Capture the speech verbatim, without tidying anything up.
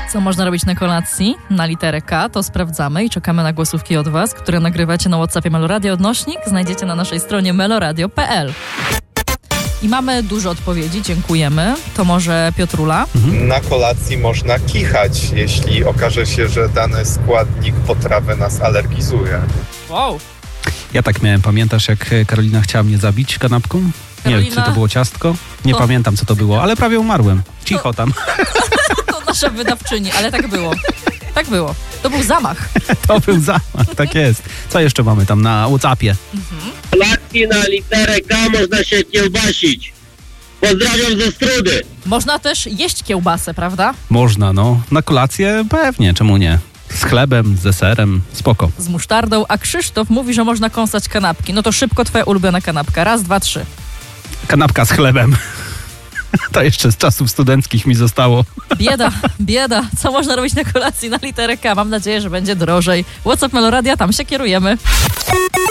Co można robić na kolacji? Na literę K to sprawdzamy i czekamy na głosówki od Was, które nagrywacie na WhatsAppie Meloradio. Odnośnik znajdziecie na naszej stronie meloradio kropka p l. I mamy dużo odpowiedzi, dziękujemy. To może Piotrula? Mhm. Na kolacji można kichać, jeśli okaże się, że dany składnik potrawy nas alergizuje. Wow. Ja tak miałem, pamiętasz jak Karolina chciała mnie zabić kanapką? Karolina... Nie wiem, czy to było ciastko? Nie To... pamiętam, co to było, ale prawie umarłem. Cicho to... tam. To nasza wydawczyni, ale tak było. Tak było. To był zamach. To był zamach, tak jest. Co jeszcze mamy tam na WhatsAppie? Mhm. Kolacji na literę K można się kiełbasić. Pozdrawiam ze Strudy. Można też jeść kiełbasę, prawda? Można, no. Na kolację pewnie, czemu nie? Z chlebem, z deserem, spoko. Z musztardą, a Krzysztof mówi, że można kąsać kanapki. No to szybko twoja ulubiona kanapka. Raz, dwa, trzy. Kanapka z chlebem. To jeszcze z czasów studenckich mi zostało. Bieda, bieda. Co można robić na kolacji na literę K? Mam nadzieję, że będzie drożej. WhatsApp Meloradia, tam się kierujemy.